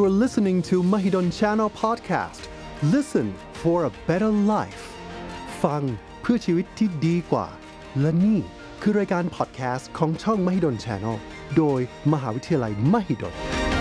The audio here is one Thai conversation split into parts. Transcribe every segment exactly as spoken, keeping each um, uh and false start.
are listening to Mahidol Channel Podcast. Listen for a better life. ฟังเพื่อชีวิตที่ดีกว่าและนี่คือรายการ podcast ของช่อง Mahidol Channel โดยมหาวิทยาลัย Mahidol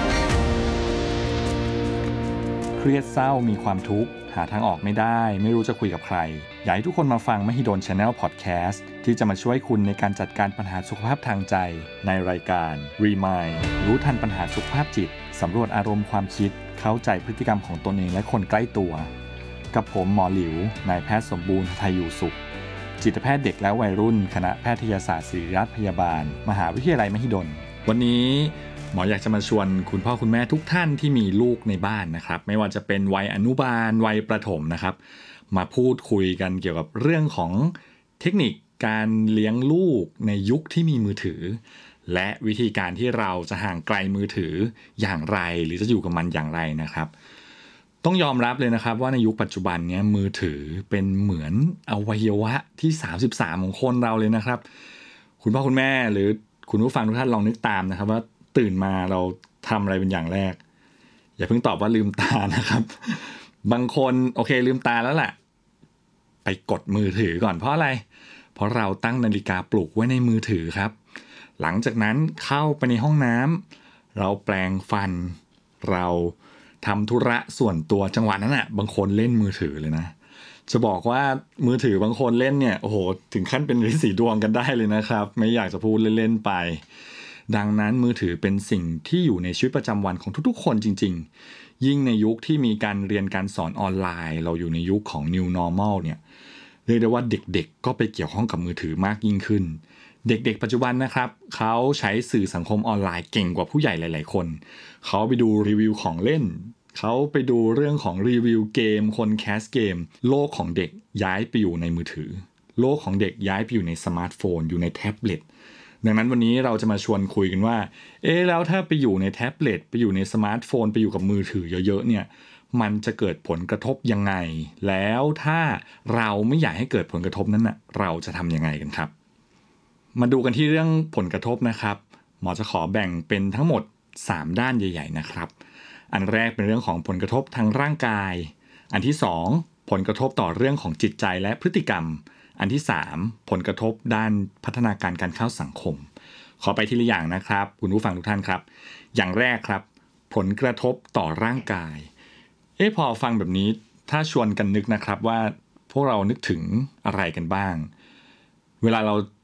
เครียดเศร้ามีความทุกข์หาทางออกไม่ได้ไม่รู้จะคุยกับใครอยากให้ทุกคนมาฟัง Mahidol Channel Podcast ที่จะมาช่วยคุณในการจัดการปัญหาสุขภาพทางใจในรายการ Remind รู้ทันปัญหาสุขภาพจิตสำรวจอารมณ์ความคิดเข้าใจพฤติกรรมของตนเองและคนใกล้ตัวกับผมหมอหลิวนายแพทย์สมบูรณ์ไทยอยู่สุขจิตแพทย์เด็กและวัยรุ่นคณะแพทยศาสตร์ศิริราชพยาบาลมหาวิทยาลัยมหิดลวันนี้หมออยากจะมาชวนคุณพ่อคุณแม่ทุกท่านที่มีลูกในบ้านนะครับไม่ว่าจะเป็นวัยอนุบาลวัยประถมนะครับมาพูดคุยกันเกี่ยวกับเรื่องของเทคนิคการเลี้ยงลูกในยุคที่มีมือถือและวิธีการที่เราจะห่างไกลมือถืออย่างไรหรือจะอยู่กับมันอย่างไรนะครับต้องยอมรับเลยนะครับว่าในยุคปัจจุบันเนี้ยมือถือเป็นเหมือนอวัยวะที่สามสิบสามของคนเราเลยนะครับคุณพ่อคุณแม่หรือคุณผู้ฟังทุกท่านลองนึกตามนะครับว่าตื่นมาเราทำอะไรเป็นอย่างแรกอย่าเพิ่งตอบว่าลืมตานะครับบางคนโอเคลืมตาแล้วแหละไปกดมือถือก่อนเพราะอะไรเพราะเราตั้งนาฬิกาปลุกไว้ในมือถือครับหลังจากนั้นเข้าไปในห้องน้ำเราแปรงฟันเราทำธุระส่วนตัวจังหวะนั้นน่ะบางคนเล่นมือถือเลยนะจะบอกว่ามือถือบางคนเล่นเนี่ยโอ้โหถึงขั้นเป็นฤทธิ์สีดวงกันได้เลยนะครับไม่อยากจะพูดเล่นๆไปดังนั้นมือถือเป็นสิ่งที่อยู่ในชีวิตประจำวันของทุกๆคนจริงๆยิ่งในยุคที่มีการเรียนการสอนออนไลน์เราอยู่ในยุคของ New Normal เนี่ยเรียกได้ว่าเด็กๆก็ไปเกี่ยวข้องกับมือถือมากยิ่งขึ้นเด็กๆปัจจุบันนะครับเขาใช้สื่อสังคมออนไลน์เก่งกว่าผู้ใหญ่หลายๆคนเขาไปดูรีวิวของเล่นเขาไปดูเรื่องของรีวิวเกมคนแคสเกมโลกของเด็กย้ายไปอยู่ในมือถือโลกของเด็กย้ายไปอยู่ในสมาร์ทโฟนอยู่ในแท็บเล็ตดังนั้นวันนี้เราจะมาชวนคุยกันว่าเอ๊ะแล้วถ้าไปอยู่ในแท็บเล็ตไปอยู่ในสมาร์ทโฟนไปอยู่กับมือถือเยอะๆเนี่ยมันจะเกิดผลกระทบยังไงแล้วถ้าเราไม่อยากให้เกิดผลกระทบนั้นน่ะเราจะทำยังไงกันครับมาดูกันที่เรื่องผลกระทบนะครับหมอจะขอแบ่งเป็นทั้งหมดสามด้านใหญ่ๆนะครับอันแรกเป็นเรื่องของผลกระทบทางร่างกายอันที่สองผลกระทบต่อเรื่องของจิตใจและพฤติกรรมอันที่สามผลกระทบด้านพัฒนาการการเข้าสังคมขอไปทีละอย่างนะครับคุณผู้ฟังทุกท่านครับอย่างแรกครับผลกระทบต่อร่างกายเอ๊ะพอฟังแบบนี้ถ้าชวนกันนึกนะครับว่าพวกเรานึกถึงอะไรกันบ้างเวลาเรา